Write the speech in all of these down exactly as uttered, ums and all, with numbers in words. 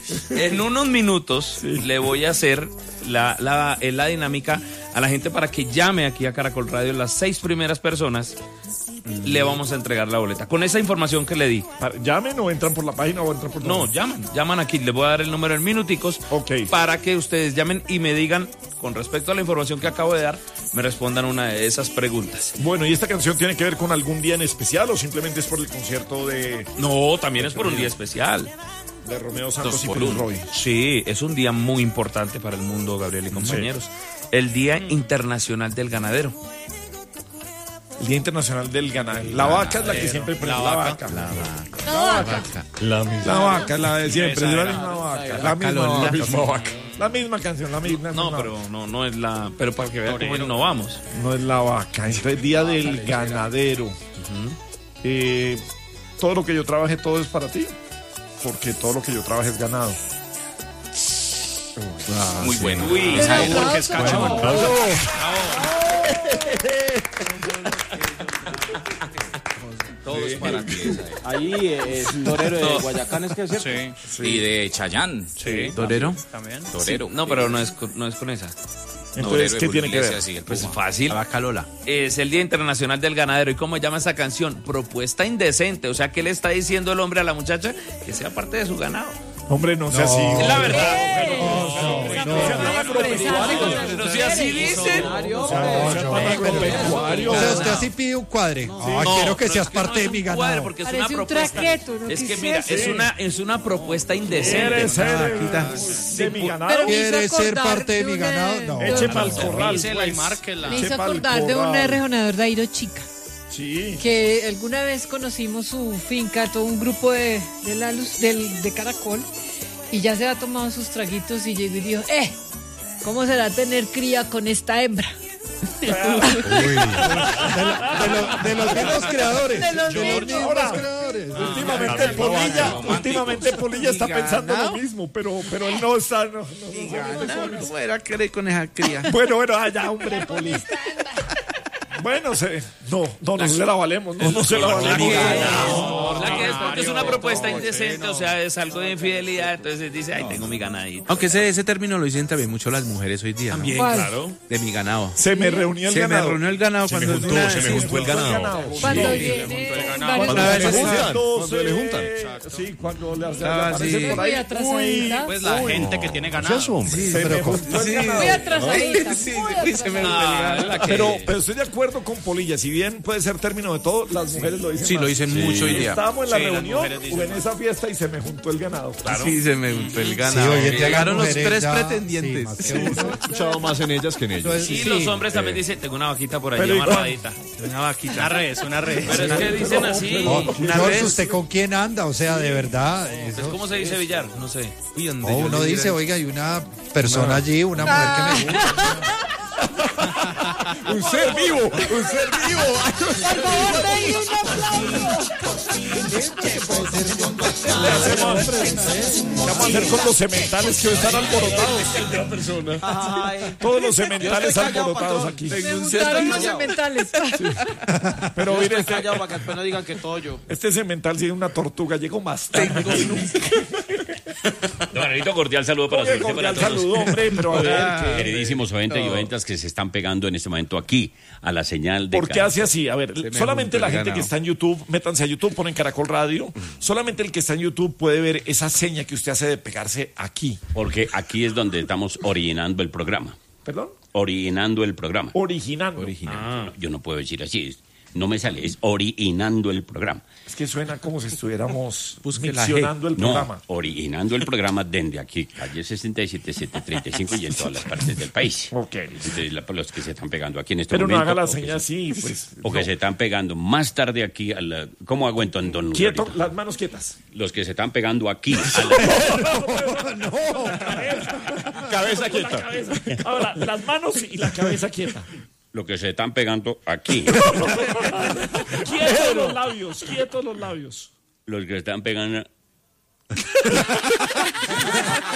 En unos minutos sí. le voy a hacer la, la, la dinámica a la gente para que llame aquí a Caracol Radio. Las seis primeras personas le vamos a entregar la boleta. Con esa información que le di. ¿Llamen o entran por la página o entran por la... No, llaman, llaman aquí. Les voy a dar el número en minuticos. Ok. Para que ustedes llamen y me digan, con respecto a la información que acabo de dar, me respondan una de esas preguntas. Bueno, ¿y esta canción tiene que ver con algún día en especial o simplemente es por el concierto de...? No, también es por un día especial. De Romeo Santos y Prince Roy. Sí, es un día muy importante para el mundo, Gabriel y compañeros. Sí. El Día Internacional del Ganadero. El Día Internacional del Ganadero. La vaca es la que siempre prende. La vaca. La vaca. La vaca. La misma. La vaca es la de siempre. Es la misma vaca. La misma vaca. La misma canción, la misma. No, pero no, no es la. Pero para que vean cómo innovamos. No es la vaca. Entonces, Día del Ganadero. Uh-huh. eh, todo lo que yo trabaje, todo es para ti. Porque todo lo que yo trabaje es ganado. Ah, muy sí. bueno. Uy, ¿sabes por qué es cacho? Oh, Todo es para ti. Ahí es eh, torero de Guayacán, es que es cierto. Sí. Sí. Y de Chayán. Sí. ¿Torero? También. Torero. Sí. No, pero no es, no es con esa. Entonces, ¿qué tiene que ver? Así, pues fácil. La vaca Lola. Es el Día Internacional del Ganadero. ¿Y cómo se llama esa canción? Propuesta indecente. O sea, ¿qué le está diciendo el hombre a la muchacha? Que sea parte de su ganado. Hombre, no sea así. Es la verdad. No sea así dicen. O sea, usted así pide un cuadre. Ah, quiero que seas parte de mi ganado. Porque es una propuesta. Es que mira, es una es una propuesta indecente. ¿Quieres ser de mi ganado? ¿Quieres ser parte de mi ganado? No. Eche pa'l corral. Me hizo acordar de una rejonador de Airo Chica. Sí. Que alguna vez conocimos su finca, todo un grupo de, de la luz del, de Caracol, y ya se ha tomado sus traguitos y llegó y dijo, eh, ¿cómo será tener cría con esta hembra? Uy. De, lo, de, lo, de los mismos creadores. De los de mismos mismos creadores. Ah, últimamente ah, Polilla, últimamente Polilla está pensando lo mismo, pero, pero él no está. No, no, no, no, ¿cómo era querer con esa cría? Bueno, bueno, allá, hombre, Polilla. Bueno, se, no, no, no se la valemos, no, no se la valemos. La que es porque es una propuesta indecente, o sea, es algo de infidelidad, entonces dice, ay, tengo mi ganadito. Aunque ese, ese término lo dicen también mucho las mujeres hoy día. También, ¿no? claro. De mi ganado. Se me reunió el se ganado. Se me reunió el ganado se cuando... Me juntó, una, se me juntó el ganado. Cuando sí. viene... Cuando se juntan. Cuando le juntan. Sí, cuando le aparecen por ahí. Uy, pues la uy, gente no. que tiene ganado. Sí, hombre. Sí, se pero me juntó el ganado. Muy atrasadita. Sí, muy se me atrasadita. Pero, pero estoy de acuerdo con Polilla. Si bien puede ser término de todo, las mujeres lo dicen. Sí, más. lo dicen sí. mucho hoy día. Estábamos en la sí, reunión o en esa fiesta y se me juntó el ganado. Claro. Sí, se me juntó el ganado. Sí, llegaron los tres ya, pretendientes. Sí, he escuchado más en ellas que en ellos. Sí, sí, los hombres eh, también dicen, tengo una vaquita por ahí pero amarradita. Una vaquita. Una res, una res. Pero es que dicen así. No, Una George, vez- ¿usted con quién anda? O sea, de verdad. Eso, ¿Cómo se dice billar? No sé. Uy, donde no, yo uno le dice, diera- oiga, hay una persona allí, una mujer que me gusta. Un ser vivo, un ser vivo. Por favor, denle un aplauso. ¿Qué vamos a hacer con los sementales que hoy están alborotados? Ay. Todos los sementales Yo estoy callado, alborotados patrón. aquí. Me gustaron los cementales. Pero Yo mire, estoy este, callado para que después no digan que todo yo. este cemental sigue una tortuga. Llegó más tarde que nunca. Don Anelito, cordial saludo para Oye, usted y para cordial todos. saludo, hombre, pero a ver, ¿qué? Queridísimos oyentes y oyentas que se están pegando en este momento aquí a la señal de ¿Por qué Caracol. hace así? A ver, Se me solamente juntó la el gente que ganado. está en YouTube, métanse a YouTube, ponen Caracol Radio. Solamente el que está en YouTube puede ver esa seña que usted hace de pegarse aquí. Porque aquí es donde estamos originando el programa. ¿Perdón? Originando el programa. Originando. Ah, yo no puedo decir así. es- No me sale, es originando el programa. Es que suena como si estuviéramos Busque la miccionando el No, programa. originando el programa desde aquí, calle sesenta y siete, setecientos treinta y cinco y en todas las partes del país. Ok. Entonces, la- los que se están pegando aquí en este Pero no momento. haga la o que seña se- así, pues. O que no. se están pegando más tarde aquí a la... ¿Cómo hago entonces, don Quieto, Lorito? las manos quietas. Los que se están pegando aquí a la... Cabeza quieta. Ahora, las manos y la cabeza quieta. Los que se están pegando aquí. Quietos los labios, quietos los labios. Los que están pegando...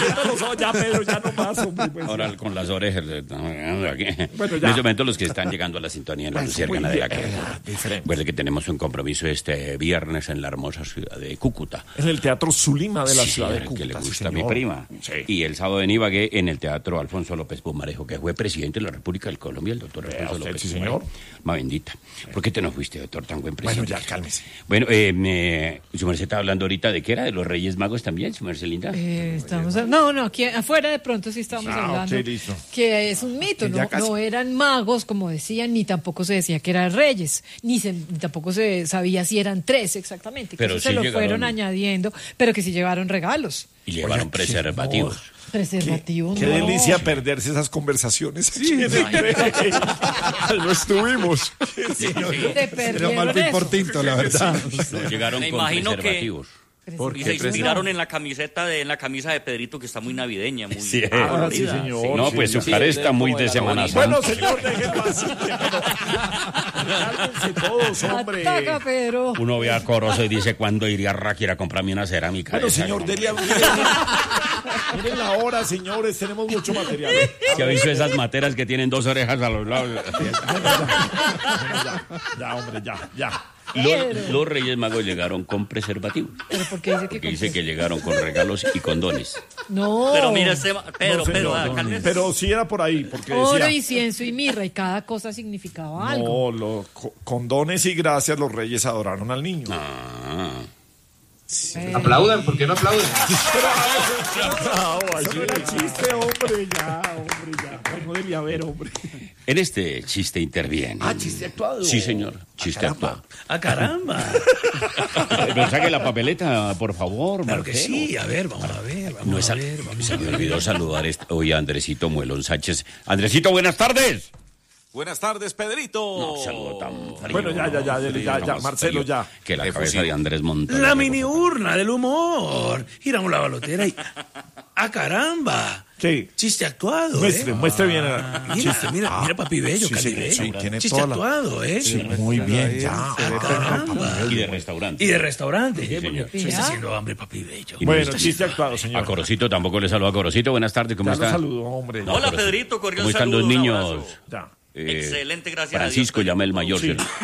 Ya, Pedro, ya no más, hombre. Pues, Ahora ya. con las orejas. eh, aquí. Bueno, En ya. este momento los que están llegando a la sintonía en la Pues, Luciérgana muy de la bien, Calle. eh, diferente. Recuerde que tenemos un compromiso este viernes en la hermosa ciudad de Cúcuta. En el Teatro Zulima de la Sí, ciudad de señor, Cúcuta. que le sí, gusta a mi señor. prima. Sí. Y el sábado en Ibagué en el Teatro Alfonso López Pumarejo, que fue presidente de la República de Colombia, el doctor Vea Alfonso usted, López sí, Pumarejo. señor. Ma bendita. ¿Por qué te no fuiste, doctor, tan buen Bueno, presidente? ya, cálmese. Bueno, eh, me- su merced está hablando ahorita de qué era, de los Reyes Magos también, su merced linda. Eh, estamos a- no, no, aquí afuera de pronto sí estamos Ah, hablando ok, listo. que es un mito, Que no, ya casi. no eran magos como decían, ni tampoco se decía que eran reyes, ni, se- ni tampoco se sabía si eran tres exactamente, que Pero eso se sí lo llegaron- fueron añadiendo, pero que sí llevaron regalos, Y llevaron preservativos. preservativos. Qué no. delicia perderse esas conversaciones. Sí, no estuvimos. Te Era perdieron mal eso. por tinto, la verdad. No, llegaron Me con imagino que- preservativos. Y se inspiraron en la camiseta de en la camisa de Pedrito, que está muy navideña, muy Sí. Ah, sí, colorida. señor. No, sí, pues ya. su cara está muy de Semana Bueno, Santa. señor, déjenlo así. pero- Cálmense todos, hombre. Ataca, Pedro. Uno ve a Corozo y dice, ¿cuándo iría a Raki a comprarme una cerámica? Bueno, de esa? señor, dele a... Miren la hora, señores, tenemos mucho material. ¿Se ha visto esas materas que tienen dos orejas a los lados? Ya, ya, hombre, ya, ya. Los, los Reyes Magos llegaron con preservativos. Pero porque dice que Porque dice que llegaron con regalos y condones. no. Pero mira, este, Pedro, No, Pedro, señor, ah, no, cálmese. pero sí era por ahí, porque oro, decía... incienso y mirra y cada cosa significaba algo. No, los co- condones y gracias los reyes adoraron al niño. Ah. Pero- Aplaudan, ¿por qué no aplauden? Eso no era chiste, hombre, ya, hombre, ya. Bueno, debía haber, hombre. En este chiste interviene. Ah, chiste actuado. Sí, señor. Chiste Ah, actuado. ¡Ah, caramba! Pero saque la papeleta, por favor, Claro que Marcelo. sí, a ver, vamos a ver, vamos No es a al- ver, vamos Se a me ver. olvidó saludar este- hoy a Andresito Muelón Sánchez. Andresito, buenas tardes. Buenas tardes, Pedrito. No, saludo tan frío. Bueno, ya, ya, ya, no, ya, ya, no, ya, más Marcelo, frío ya. Que la Qué cabeza fusil. de Andrés Montoya. La mini urna del humor. Giramos la balotera y... ¡Ah, caramba! Sí. Chiste actuado, Muestre, ¿eh? muestre bien. Ah, mira, mira, mira, Papi Bello, Sí, Cali sí, Bello. sí, tiene Chiste toda la- actuado, ¿eh? Sí, muy bien, ya. Ah, caramba. Y de restaurante. Y de restaurante, ¿eh? señor. Porque se está haciendo hambre, Papi Bello. Y Bueno, no- chiste actuado, señor. A Corocito tampoco le saludo a Corocito. Buenas tardes, ¿cómo Ya lo está? saludo, hombre. No, Hola, pero- Pedrito, cordial ¿Cómo están saludo, los un niños? abrazo. Ya. Eh, Excelente, gracias Francisco a Dios. llama el mayor. Sí. ¿cierto?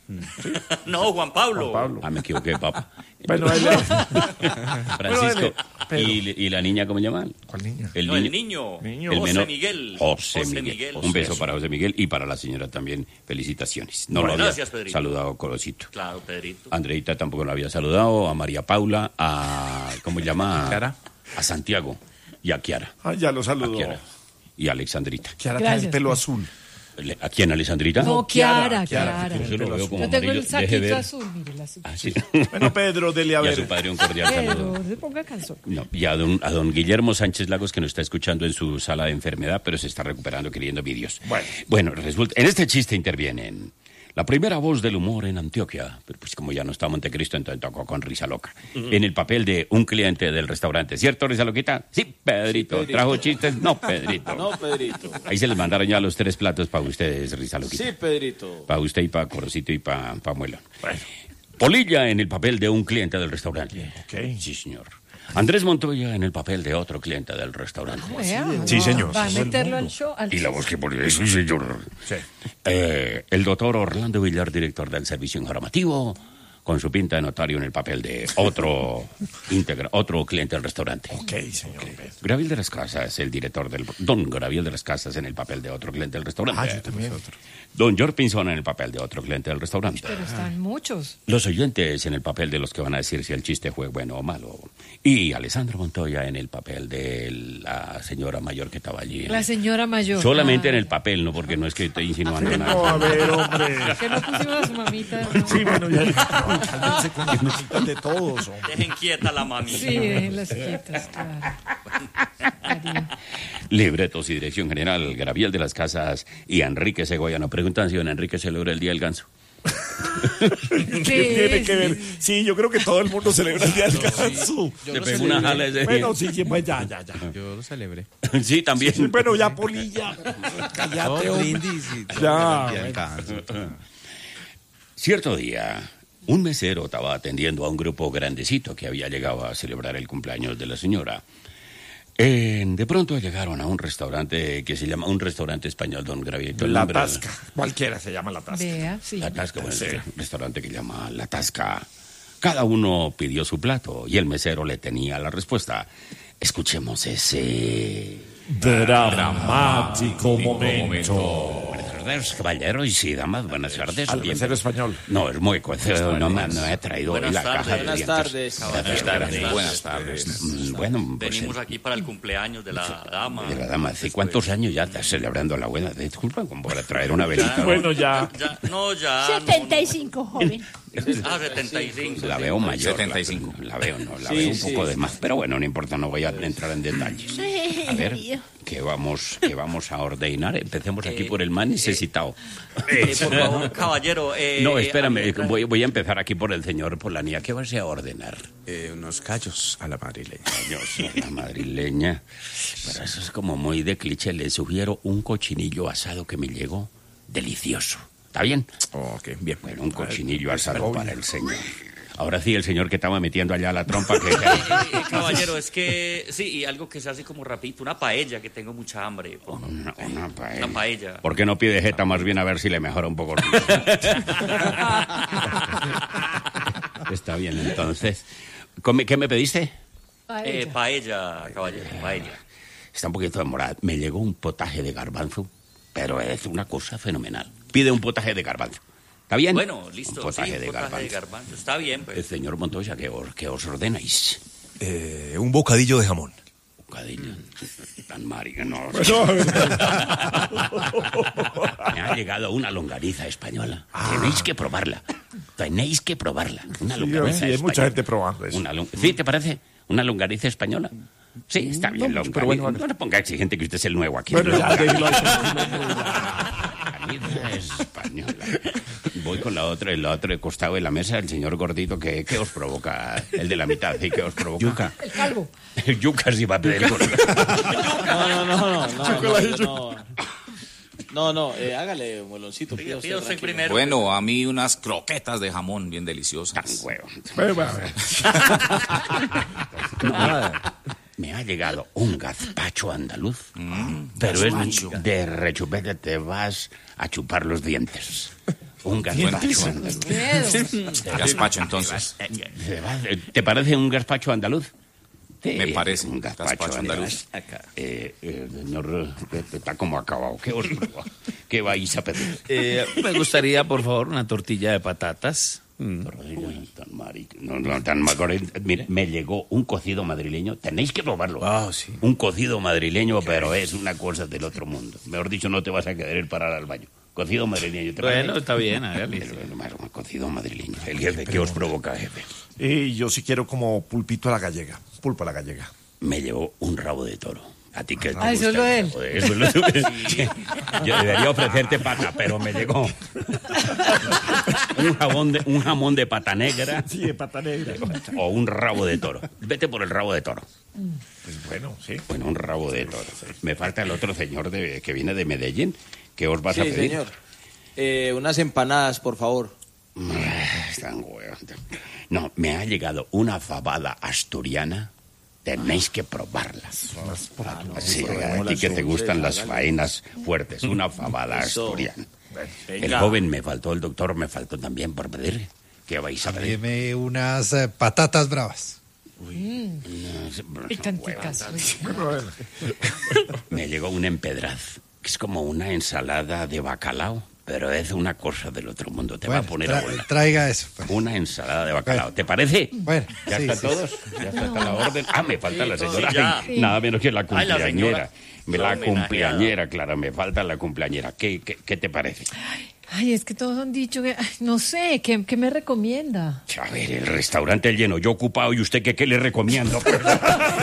No, Juan Pablo. Juan Pablo. Ah, me equivoqué, papá. Bueno, él Francisco. Bueno, Pedro. ¿Y, ¿Y la niña cómo llaman? ¿Cuál niña? El No, el niño. Niño. el José menor. Miguel. José, José Miguel. Miguel. Un beso Eso. para José Miguel y para la señora también. Felicitaciones. No Bueno, lo había gracias, Pedrito. saludado Corocito. Claro, Pedrito. Andreita tampoco lo había saludado. A María Paula. A. ¿Cómo se llama? Clara. A Santiago. Y a Kiara. Ah, ya lo A saludó. Kiara. Y a Alexandrita. Kiara tiene el Gracias, pelo pues. azul. Le- ¿A quién, Alexandrita? No, Kiara, Kiara, Kiara, Kiara. Yo lo veo como Yo tengo amarillo. el Deje saquito ver. azul, mire, la Ah, sí. Bueno, Pedro, dele a Y a ver. su padre un cordial saludo. Pero se ponga calzón. No, y a don, a don Guillermo Sánchez Lagos, que nos está escuchando en su sala de enfermedad, pero se está recuperando queriendo vídeos. Bueno. Bueno, resulta, en este chiste intervienen la primera voz del humor en Antioquia, pero pues como ya no está Montecristo, entonces tocó con Risa Loca, en el papel de un cliente del restaurante. ¿Cierto, Risa Loquita? Sí, Pedrito. Pedrito. ¿Trajo chistes? No, Pedrito. No, Pedrito. Ahí se les mandaron ya los tres platos para ustedes, Risa Loquita. Sí, Pedrito. Para usted y para Corocito y para pa Muelón. Polilla en el papel de un cliente del restaurante. Ok. Sí, señor. Andrés Montoya en el papel de otro cliente del restaurante. Vea, Sí, señor. Va a Todo el meterlo mundo. al show. Al Y la voz que pone, sí, señor. Sí. Eh, el doctor Orlando Villar, director del servicio informativo, con su pinta de notario en el papel de otro íntegra, otro cliente del restaurante. Ok, señor Pedro. Graviel de las Casas, el director del... Don Graviel de las Casas en el papel de otro cliente del restaurante. Ah, yo también. Don George Pinzón en el papel de otro cliente del restaurante. Pero están muchos. Los oyentes en el papel de los que van a decir si el chiste fue bueno o malo. Y Alessandro Montoya en el papel de la señora mayor que estaba allí. La señora mayor. Solamente Ah, en el papel, no porque no es que esté insinuando No, a nada. ver, hombre. Que no pusimos a su mamita. ¿no? Sí, bueno, ya. Cálmense con las cositas de todos, hombre. Dejen quieta la mami. Sí, déjenlas quietas, claro. Darío. Libretos y dirección general, Graviel de las Casas y Enrique Segoyano. Preguntan si don Enrique celebra el Día del Ganso. ¿Qué tiene que ver? Sí, yo creo que todo el mundo celebra el Día del Ganso. Le pegó una jala ese Bueno, día. sí, sí, pues ya, ya, ya. Yo lo celebré. Sí, también. Sí, bueno, ya, Polilla. Cállate, Oh, hombre. brindis y todo Ya, el día del canso. Cierto día, un mesero estaba atendiendo a un grupo grandecito que había llegado a celebrar el cumpleaños de la señora. Eh, de pronto llegaron a un restaurante que se llama un restaurante español, don Gravito. La Tasca, cualquiera se llama La Tasca. Vea, sí. La Tasca, bueno, Sí. un restaurante que llama La Tasca. Cada uno pidió su plato y el mesero le tenía la respuesta. Escuchemos ese Dramático momento. Buenas tardes, caballeros y damas, buenas tardes. Al Bien. mesero español. No, es muy cueco, no me no he traído hoy Buenas la tardes. caja de Buenas dientes. tardes. Gracias, gracias. Buenas tardes. Mm, Bueno, pues, Venimos eh, aquí para el cumpleaños de la dama. de la dama, ¿hace cuántos años ya estás celebrando la buena? Disculpa, como para traer una velita. Bueno, ya. Ya, no, ya. setenta y cinco, joven. Ah, setenta y cinco. La sí. veo mayor. setenta y cinco. La, la veo, no, la Sí, veo un sí. poco de más. Pero bueno, no importa, no voy a entrar en detalles. A ver, ¿qué vamos, qué vamos a ordenar? Empecemos aquí por el más necesitado. Eh, por favor, caballero. eh, No, eh, espérame, eh, voy, voy a empezar aquí por el señor Polanía. ¿Qué vas a ordenar? Eh, unos callos a la madrileña. Yo soy la madrileña. Pero eso es como muy de cliché. Le sugiero un cochinillo asado que me llegó delicioso. ¿Está bien? Ok, bien. Bueno, un cochinillo asado para el señor. Ahora sí, el señor que estaba metiendo allá la trompa. Que, que- eh, caballero, es que sí, y algo que se hace como rapidito, una paella, que tengo mucha hambre. por favor. Una, una paella. Una paella. ¿Por qué no pide jeta más bien a ver si le mejora un poco? Está bien, entonces. Come- ¿Qué me pediste? Eh, paella, caballero, paella. Está un poquito demorada. Me llegó un potaje de garbanzo, pero es una cosa fenomenal. Pide un potaje de garbanzo. ¿Está bien? Bueno, listo. Un potaje, sí, de, potaje garbanzo. de garbanzo. Está bien, pues. El señor Montoya, ¿qué os, qué os ordenáis? Eh, un bocadillo de jamón. Bocadillo. Tan marica, no. Bueno, Me ha llegado una longaniza española. Tenéis que probarla. Tenéis que probarla. Una sí, longaniza sí, hay mucha española. gente probando eso. Una lon- ¿Sí, te parece? ¿Una longaniza española? Sí, está bien, No mucho, longaniza. pero bueno, vale. No le ponga exigente que usted es el nuevo aquí. Bueno, ya, déjelo ahí. Longaniza española. Voy con la otra, el otro costado de la mesa, el señor gordito, ¿qué, qué os provoca? El de la mitad, ¿sí? ¿Qué os provoca? Yuca. El calvo. El yuca sí va a pedir por... No, no, no, no, no, no, no. No, no, eh, hágale, moloncito. Pida pida pida usted tranquilo. primero. Bueno, a mí unas croquetas de jamón bien Tan deliciosas. huevo. Bueno, bueno, a ver. Me ha llegado un gazpacho andaluz, Mm, pero gazpacho. es de rechupete, te vas a chupar los dientes. Un gazpacho andaluz. Gazpacho, entonces. ¿Te va- ¿Te parece un gazpacho andaluz? Sí, Me parece un gazpacho gazpacho andaluz. andaluz. Eh, eh, señor, eh, está como acabado. ¿Qué, os, ¿Qué vais a pedir? Eh, me gustaría, por favor, una tortilla de patatas. Mm. Uy, tan marico. No, no, tan marico. Mire, me llegó un cocido madrileño. Tenéis que probarlo. Ah, sí. Un cocido madrileño, pero es una cosa del otro mundo. Mejor dicho, no te vas a querer parar al baño. Cocido madrileño. ¿te Bueno, parece? está bien, hágale. El- el- un cocido madrileño. El jefe, ¿qué os provoca, jefe? Y yo sí quiero como pulpito a la gallega. Pulpo a la gallega. Me llevó un rabo de toro. A ti que te Ah, eso es gusta lo de el él. rabo de- eso es lo de- Yo debería ofrecerte pata, pero me llegó un jamón de, un jamón de pata negra Sí, de pata negra. o un rabo de toro. Vete por el rabo de toro. Pues bueno, sí. Bueno, un rabo de toro. Me falta el otro señor de, que viene de Medellín. ¿Qué os vas Sí, a pedir? señor. Eh, unas empanadas, por favor. Ah, están huevos. No, me ha llegado una fabada asturiana. Tenéis que probarlas. Sí, a ti que te gustan las faenas fuertes. Una fabada Eso. asturiana. El Venga. joven me faltó, el doctor me faltó también por pedir. ¿Qué vais a pedir? Deme unas eh, patatas bravas. Picanticas. Me llegó un empedraz, que es como una ensalada de bacalao, pero es una cosa del otro mundo. Te va a Bueno, poner tra- a volar. traiga eso. pues. Una ensalada de bacalao. ¿Te parece? Bueno, ¿Ya sí, están sí, todos? ¿Ya está, está la orden? Ah, me falta la señora. sí, ya. Ay, nada menos que la Ay, la cumpleañera. señora. Me La la homenajeada. cumpleañera, claro, me falta la cumpleañera. ¿Qué, qué, qué te parece? Ay, es que todos han dicho que, ay, no sé, ¿qué, qué me recomienda? A ver, el restaurante lleno, yo ocupado y usted, ¿qué, qué le recomiendo?